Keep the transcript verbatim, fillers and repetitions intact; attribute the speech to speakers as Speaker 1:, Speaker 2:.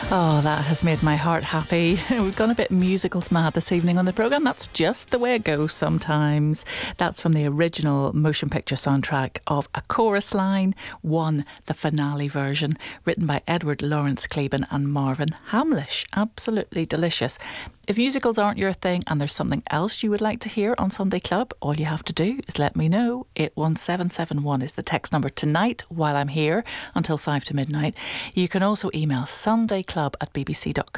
Speaker 1: Oh, that has made my heart happy. We've gone a bit musicals mad this evening on the programme. That's just the way it goes sometimes. That's from the original motion picture soundtrack of A Chorus Line, One, the finale version, written by Edward Lawrence Kleben and Marvin Hamlish. Absolutely delicious. If musicals aren't your thing and there's something else you would like to hear on Sunday Club, all you have to do is let me know. eight one seven seven one is the text number tonight while I'm here until five to midnight. You can also email sundayclub at bbc dot co